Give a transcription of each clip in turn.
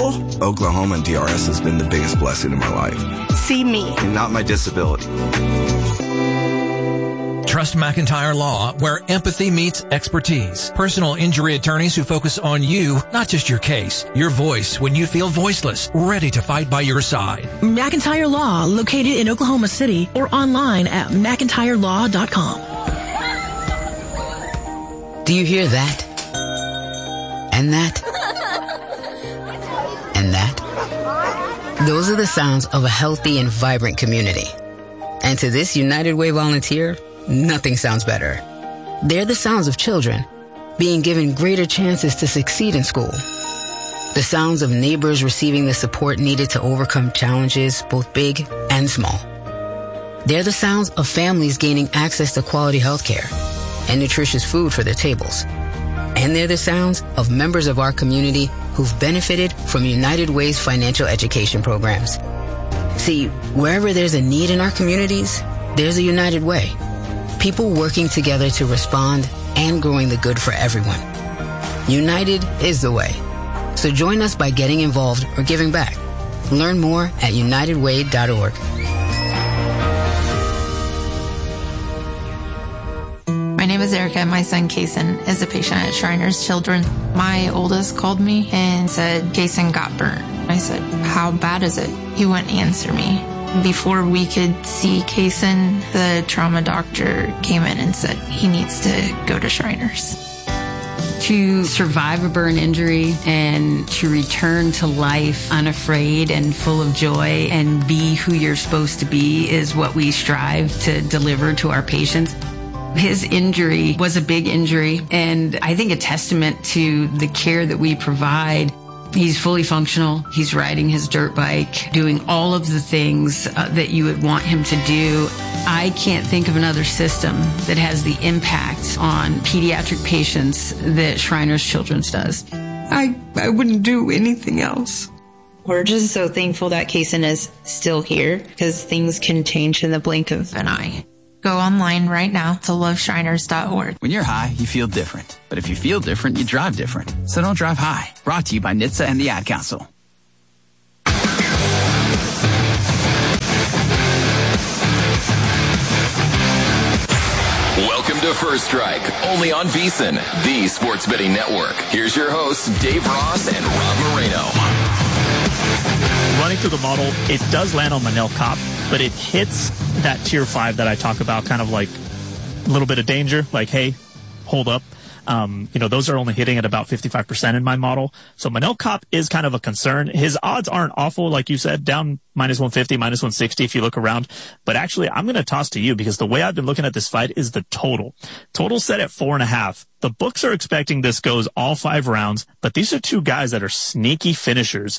Oklahoma and DRS has been the biggest blessing in my life. See me. And not my disability. Trust McIntyre Law, where empathy meets expertise. Personal injury attorneys who focus on you, not just your case. Your voice when you feel voiceless, ready to fight by your side. McIntyre Law, located in Oklahoma City or online at McIntyreLaw.com. Do you hear that? And that? And that? Those are the sounds of a healthy and vibrant community. And to this United Way volunteer, nothing sounds better. They're the sounds of children being given greater chances to succeed in school. The sounds of neighbors receiving the support needed to overcome challenges, both big and small. They're the sounds of families gaining access to quality health care and nutritious food for their tables. And they're the sounds of members of our community who've benefited from United Way's financial education programs. See, wherever there's a need in our communities, there's a United Way. People working together to respond and growing the good for everyone. United is the way. So join us by getting involved or giving back. Learn more at unitedway.org. My name is Erica. My son, Kason, is a patient at Shriners Children. My oldest called me and said, Kason got burnt. I said, how bad is it? He wouldn't answer me. Before we could see Kason, the trauma doctor came in and said he needs to go to Shriners. To survive a burn injury and to return to life unafraid and full of joy and be who you're supposed to be is what we strive to deliver to our patients. His injury was a big injury, and I think a testament to the care that we provide. He's fully functional. He's riding his dirt bike, doing all of the things that you would want him to do. I can't think of another system that has the impact on pediatric patients that Shriners Children's does. I wouldn't do anything else. We're just so thankful that Kason is still here because things can change in the blink of an eye. Go online right now to loveshriners.org. When you're high, you feel different. But if you feel different, you drive different. So don't drive high. Brought to you by NHTSA and the Ad Council. Welcome to First Strike, only on VSiN, the sports betting network. Here's your hosts, Dave Ross and Rob Moreno. Running through the model, it does land on Manel Kopp, but it hits that tier 5 that I talk about, kind of like a little bit of danger, like, hey, hold up. Those are only hitting at about 55% in my model. So Manel Kopp is kind of a concern. His odds aren't awful, like you said, down -150, -160 if you look around. But actually, I'm going to toss to you because the way I've been looking at this fight is the total. Total set at 4.5. The books are expecting this goes all 5 rounds, but these are two guys that are sneaky finishers.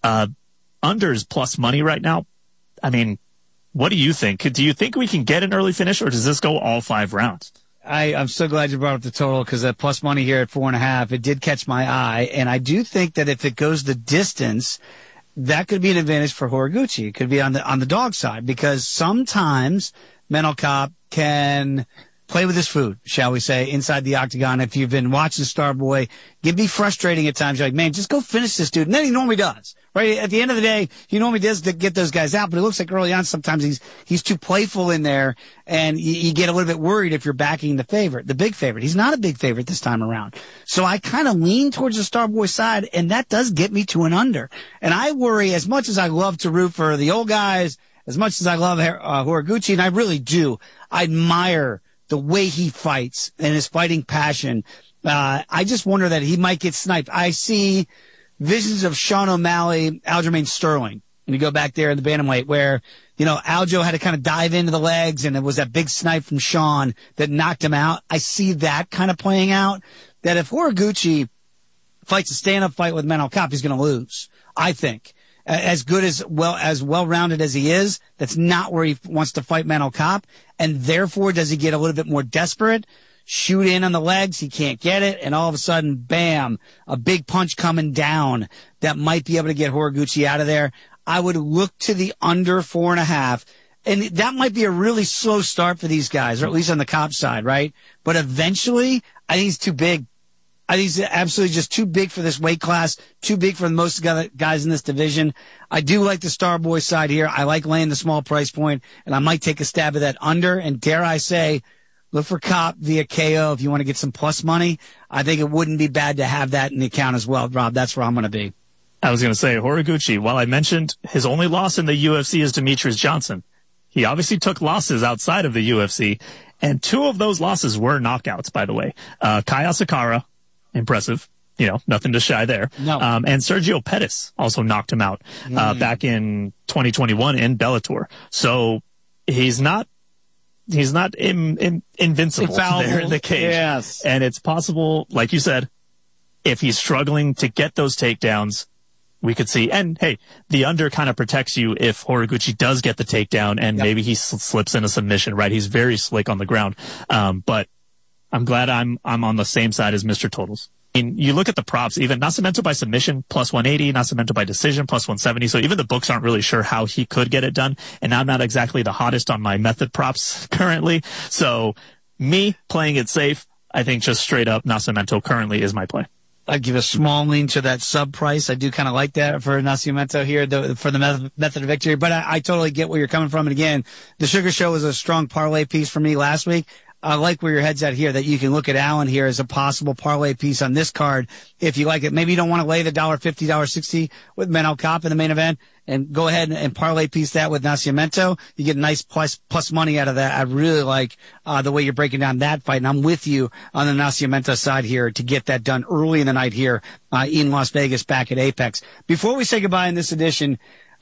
Unders plus money right now. I mean, what do you think? Do you think we can get an early finish, or does this go all 5 rounds? I'm so glad you brought up the total because that plus money here at 4.5, it did catch my eye. And I do think that if it goes the distance, that could be an advantage for Horiguchi. It could be on the dog side because sometimes Manel Kopp can play with his food, shall we say, inside the octagon. If you've been watching Starboy, it can be frustrating at times. You're like, man, just go finish this dude. And then he normally does, right? At the end of the day, he normally does to get those guys out, but it looks like early on sometimes he's too playful in there, and you get a little bit worried if you're backing the favorite, the big favorite. He's not a big favorite this time around. So I kind of lean towards the Starboy side, and that does get me to an under. And I worry, as much as I love to root for the old guys, as much as I love Horiguchi, and I really do, I admire the way he fights and his fighting passion. I just wonder that he might get sniped. I see visions of Sean O'Malley, Aljamain Sterling. And you go back there in the bantamweight where, Aljo had to kind of dive into the legs and it was that big snipe from Sean that knocked him out. I see that kind of playing out, that if Horiguchi fights a stand-up fight with Manel Kopp, he's going to lose, I think. As good as well-rounded as he is, that's not where he wants to fight Manel Kopp. And therefore, does he get a little bit more desperate? Shoot in on the legs, he can't get it, and all of a sudden, bam, a big punch coming down that might be able to get Horiguchi out of there. I would look to the under 4.5, and that might be a really slow start for these guys, or at least on the Kopp side, right? But eventually, I think he's too big. I think he's absolutely just too big for this weight class, too big for most guys in this division. I do like the Starboy side here. I like laying the small price point, and I might take a stab at that under. And dare I say, look for Kopp via KO if you want to get some plus money. I think it wouldn't be bad to have that in the account as well, Rob. That's where I'm going to be. I was going to say, Horiguchi, while I mentioned his only loss in the UFC is Demetrius Johnson, he obviously took losses outside of the UFC, and 2 of those losses were knockouts, by the way. Kai Asakara, impressive. Nothing to shy there. No. And Sergio Pettis also knocked him out back in 2021 in Bellator. So he's not invincible there in the cage. Yes. And it's possible, like you said, if he's struggling to get those takedowns, we could see. And hey, the under kind of protects you if Horiguchi does get the takedown and maybe he slips in a submission, right? He's very slick on the ground. But I'm glad I'm on the same side as Mr. Totals. I mean, you look at the props, even Nascimento by submission, plus 180, Nascimento by decision, plus 170. So even the books aren't really sure how he could get it done. And I'm not exactly the hottest on my method props currently. So me playing it safe, I think just straight up Nascimento currently is my play. I'd give a small lean to that sub price. I do kind of like that for Nascimento here for the method of victory, but I totally get where you're coming from. And again, the Sugar Show was a strong parlay piece for me last week. I like where your head's at here, that you can look at Allen here as a possible parlay piece on this card if you like it. Maybe you don't want to lay the $1.50, $1.60 with Manel Kopp in the main event, and go ahead and parlay piece that with Nascimento. You get nice plus money out of that. I really like the way you're breaking down that fight, and I'm with you on the Nascimento side here to get that done early in the night here in Las Vegas back at Apex. Before we say goodbye in this edition,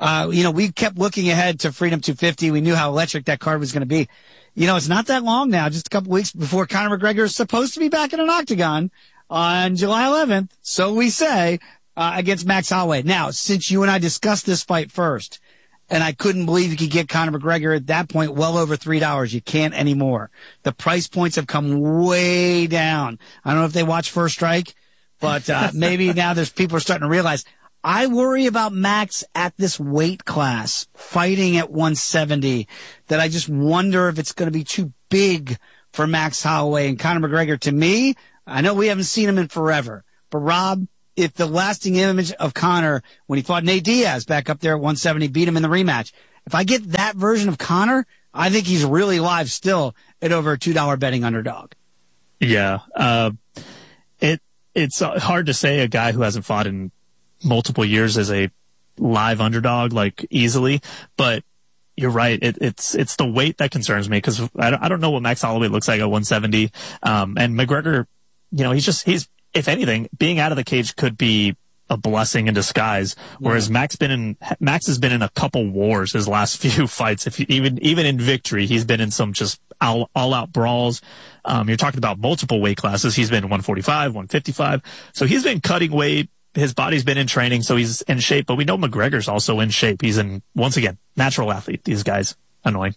we kept looking ahead to Freedom 250. We knew how electric that card was going to be. It's not that long now, just a couple weeks before Conor McGregor is supposed to be back in an octagon on July 11th, so we say, against Max Holloway. Now, since you and I discussed this fight first, and I couldn't believe you could get Conor McGregor at that point well over $3. You can't anymore. The price points have come way down. I don't know if they watch First Strike, but maybe now people are starting to realize. I worry about Max at this weight class, fighting at 170, that I just wonder if it's going to be too big for Max Holloway. And Conor McGregor, to me, I know we haven't seen him in forever, but Rob, if the lasting image of Conor when he fought Nate Diaz back up there at 170, beat him in the rematch, if I get that version of Conor, I think he's really live still at over a $2 betting underdog. Yeah. It's hard to say a guy who hasn't fought in multiple years as a live underdog, like, easily, but you're right. It's the weight that concerns me, because I don't know what Max Holloway looks like at 170. And McGregor, he's, if anything, being out of the cage could be a blessing in disguise. Whereas Max has been in a couple wars his last few fights. Even in victory, he's been in some just all out brawls. You're talking about multiple weight classes. He's been 145, 155. So he's been cutting weight. His body's been in training, so he's in shape, but we know McGregor's also in shape. He's once again, natural athlete. These guys, annoying.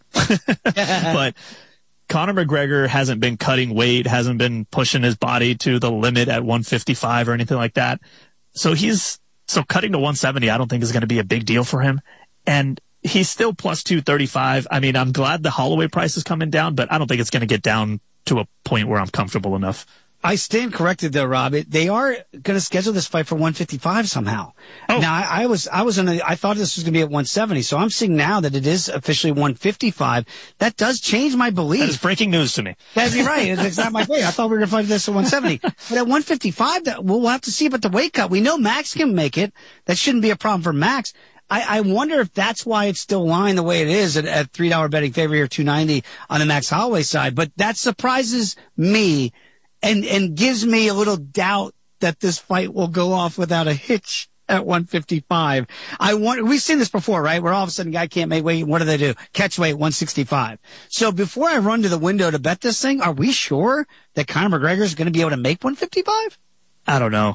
But Conor McGregor hasn't been cutting weight, hasn't been pushing his body to the limit at 155 or anything like that. So cutting to 170, I don't think is going to be a big deal for him. And he's still plus 235. I mean, I'm glad the Holloway price is coming down, but I don't think it's going to get down to a point where I'm comfortable enough. I stand corrected though, Rob. They are going to schedule this fight for 155 somehow. Oh. Now I thought this was going to be at 170. So I'm seeing now that it is officially 155. That does change my belief. That is breaking news to me. That'd be right. It's not my way. I thought we were going to fight this at 170, but at 155, we'll have to see about the weight cut. We know Max can make it. That shouldn't be a problem for Max. I wonder if that's why it's still lying the way it is at $3 betting favor here, 290 on the Max Holloway side. But that surprises me. And gives me a little doubt that this fight will go off without a hitch at 155. We've seen this before, right? Where all of a sudden a guy can't make weight. What do? Catch weight 165. So before I run to the window to bet this thing, are we sure that Conor McGregor is going to be able to make 155? I don't know.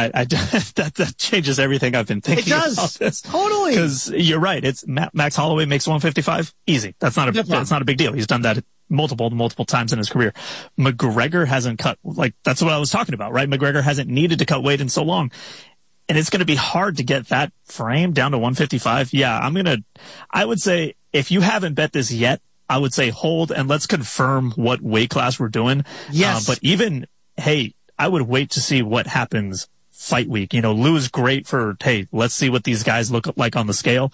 That changes everything I've been thinking about this. Totally. Because you're right. It's Max Holloway makes 155 easy. That's not a big deal. He's done that multiple times in his career. McGregor hasn't cut, that's what I was talking about, right? McGregor hasn't needed to cut weight in so long. And it's going to be hard to get that frame down to 155. Yeah, I would say if you haven't bet this yet, I would say hold and let's confirm what weight class we're doing. Yes. But even, hey, I would wait to see what happens fight week. Lou is great for, hey, let's see what these guys look like on the scale.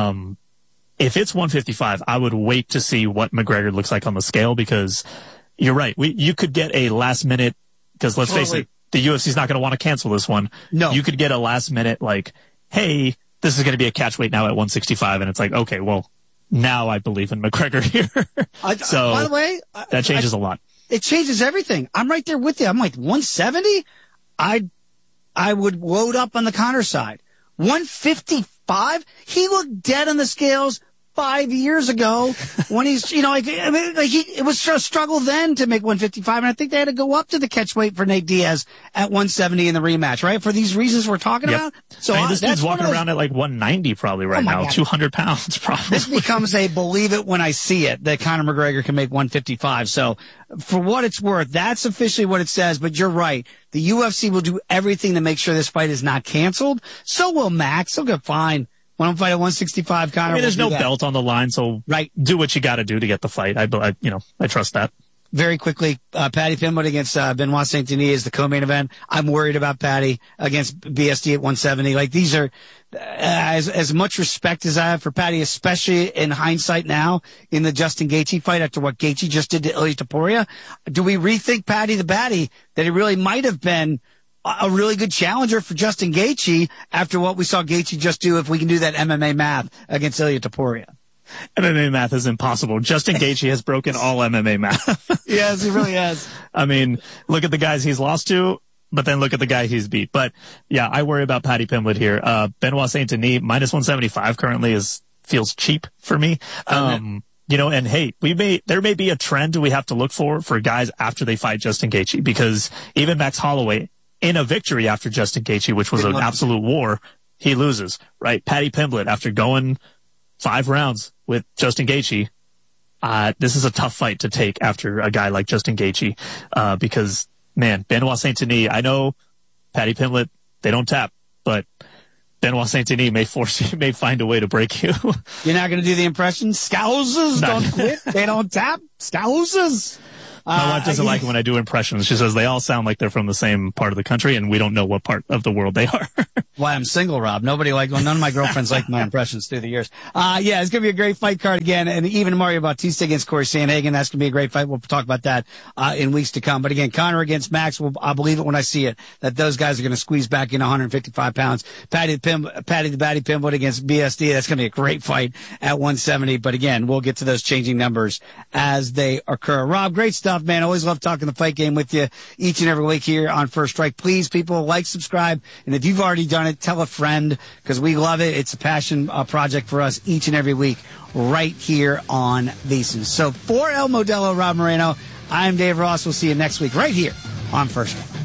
If it's 155, I would wait to see what McGregor looks like on the scale, because you're right. You could get a last minute, because let's face it, the UFC's not going to want to cancel this one. No. You could get a last minute, like, hey, this is going to be a catch weight now at 165. And it's like, okay, well, now I believe in McGregor here. So by the way, that changes a lot. It changes everything. I'm right there with you. I'm like 170. I would load up on the Conor side. 155. He looked dead on the scales 5 years ago when he's, it was a struggle then to make 155. And I think they had to go up to the catch weight for Nate Diaz at 170 in the rematch, right? For these reasons we're talking about. So this dude's walking around at like 190 probably right now, God. 200 pounds probably. This becomes a believe it when I see it that Conor McGregor can make 155. So for what it's worth, that's officially what it says. But you're right. The UFC will do everything to make sure this fight is not canceled. So will Max. He'll get fine. When I'm fighting 165, Conor. There's no belt on the line, so do what you got to do to get the fight. I trust that. Very quickly, Paddy Pimblett against Benoit Saint-Denis is the co-main event. I'm worried about Paddy against BSD at 170. Like, these are as much respect as I have for Paddy, especially in hindsight now in the Justin Gaethje fight after what Gaethje just did to Ilia Topuria. Do we rethink Paddy the Baddy that he really might have been a really good challenger for Justin Gaethje after what we saw Gaethje just do, if we can do that MMA math against Ilia Topuria? MMA math is impossible. Justin Gaethje has broken all MMA math. Yes, he really has. I mean, look at the guys he's lost to, but then look at the guy he's beat. But yeah, I worry about Paddy Pimblett here. Benoit Saint-Denis minus 175 currently feels cheap for me. And hey, there may be a trend we have to look for guys after they fight Justin Gaethje, because even Max Holloway, in a victory after Justin Gaethje, which was an absolute war, he loses, right? Paddy Pimblett, after going 5 rounds with Justin Gaethje, this is a tough fight to take after a guy like Justin Gaethje, because, man, Benoit Saint-Denis, I know Paddy Pimblett, they don't tap, but Benoit Saint-Denis may find a way to break you. You're not going to do the impression? Scousers don't quit. They don't tap. Scousers. My wife doesn't like it when I do impressions. She says they all sound like they're from the same part of the country, and we don't know what part of the world they are. Why I'm single, Rob. None of my girlfriends like my impressions through the years. Yeah, it's going to be a great fight card again. And even Mario Bautista against Corey Sandhagen, that's going to be a great fight. We'll talk about that in weeks to come. But again, Conor against Max, I'll believe it when I see it, that those guys are going to squeeze back in 155 pounds. Paddy the Baddy Pimblett against BSD, that's going to be a great fight at 170. But again, we'll get to those changing numbers as they occur. Rob, great stuff, man. Always love talking the fight game with you each and every week here on First Strike. Please, people, like, subscribe. And if you've already done it, tell a friend, because we love it. It's a passion project for us each and every week right here on VSiN. So for El Modelo, Rob Moreno, I'm Dave Ross. We'll see you next week right here on First Strike.